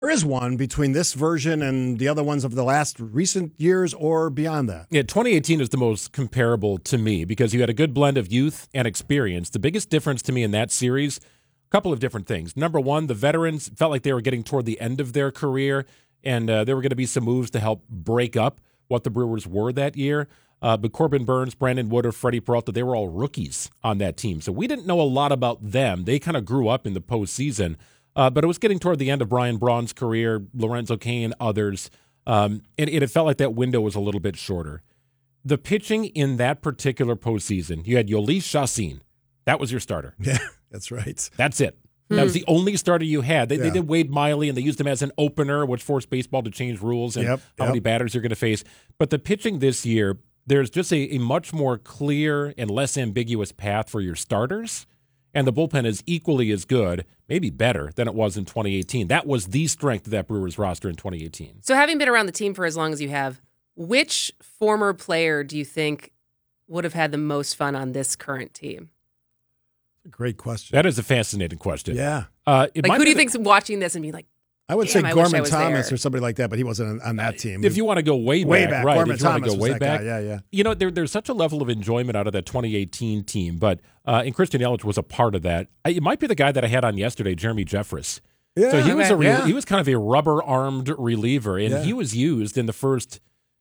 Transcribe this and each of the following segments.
There is one between this version and the other ones of the last recent years or beyond that. Yeah, 2018 is the most comparable to me because you had a good blend of youth and experience. The biggest difference to me in that series, a couple of different things. Number one, the veterans felt like they were getting toward the end of their career, and there were going to be some moves to help break up what the Brewers were that year. But Corbin Burns, Brandon Woodruff, Freddie Peralta, they were all rookies on that team. So we didn't know a lot about them. They kind of grew up in the postseason. But it was getting toward the end of Brian Braun's career, Lorenzo Cain, others, and it felt like that window was a little bit shorter. The pitching in that particular postseason, you had Yolis Chacin. That was your starter. Yeah, that's right. That's it. That was the only starter you had. They did Wade Miley, and they used him as an opener, which forced baseball to change rules and how many batters you're going to face. But the pitching this year, there's just a much more clear and less ambiguous path for your starters. And the bullpen is equally as good, maybe better, than it was in 2018. That was the strength of that Brewers roster in 2018. So having been around the team for as long as you have, which former player do you think would have had the most fun on this current team? Great question. That is a fascinating question. Yeah. Who do you think's watching this and being like, I would say I Gorman wish I was Thomas there. or somebody like that, but he wasn't on that team. If you want to go way back, right? Gorman If you want to Thomas go was way that back, guy. Yeah. You know, there's such a level of enjoyment out of that 2018 team, but and Christian Yelich was a part of that. It might be the guy that I had on yesterday, Jeremy Jeffress. Yeah. So he was Okay. he was kind of a rubber-armed reliever, and he was used in the first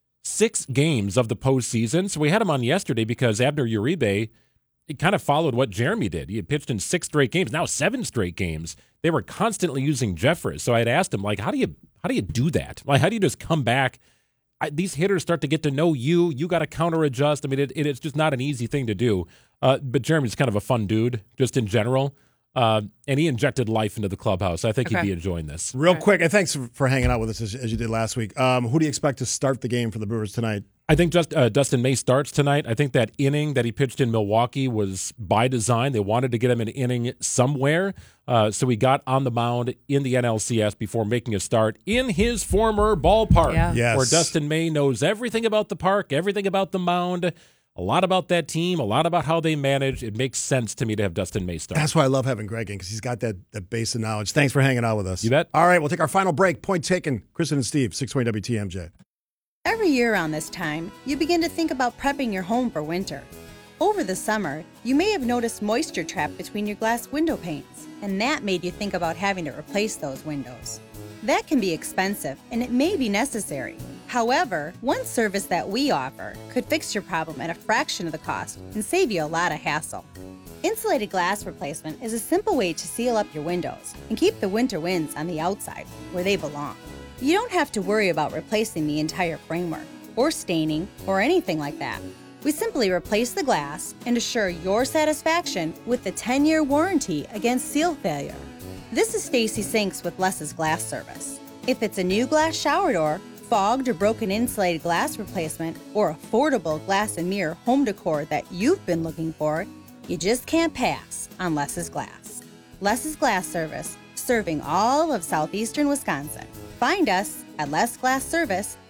6 games of the postseason. So we had him on yesterday because Abner Uribe, it kind of followed what Jeremy did. He had pitched in 6 straight games, now 7 straight games. They were constantly using Jeffress. So I had asked him, like, how do you do that? Like, how do you just come back? These hitters start to get to know you. You got to counter adjust. I mean, it's just not an easy thing to do. But Jeremy's kind of a fun dude, just in general. And he injected life into the clubhouse. I think he'd be enjoying this. Real quick, and thanks for hanging out with us as you did last week. Who do you expect to start the game for the Brewers tonight? I think Dustin May starts tonight. I think that inning that he pitched in Milwaukee was by design. They wanted to get him an inning somewhere. So he got on the mound in the NLCS before making a start in his former ballpark, Yeah. where Dustin May knows everything about the park, everything about the mound, a lot about that team, a lot about how they manage. It makes sense to me to have Dustin May start. That's why I love having Greg in, because he's got that base of knowledge. Thanks for hanging out with us. You bet. All right, we'll take our final break. Point taken. Kristen and Steve, 620 WTMJ. Every year around this time, you begin to think about prepping your home for winter. Over the summer, you may have noticed moisture trapped between your glass window panes, and that made you think about having to replace those windows. That can be expensive, and it may be necessary. However, one service that we offer could fix your problem at a fraction of the cost and save you a lot of hassle. Insulated glass replacement is a simple way to seal up your windows and keep the winter winds on the outside, where they belong. You don't have to worry about replacing the entire framework, or staining, or anything like that. We simply replace the glass and assure your satisfaction with the 10-year warranty against seal failure. This is Stacy Sinks with Less's Glass Service. If it's a new glass shower door, fogged or broken insulated glass replacement, or affordable glass and mirror home decor that you've been looking for, you just can't pass on Less's Glass. Less's Glass Service, serving all of southeastern Wisconsin. Find us at lessglassservice.com.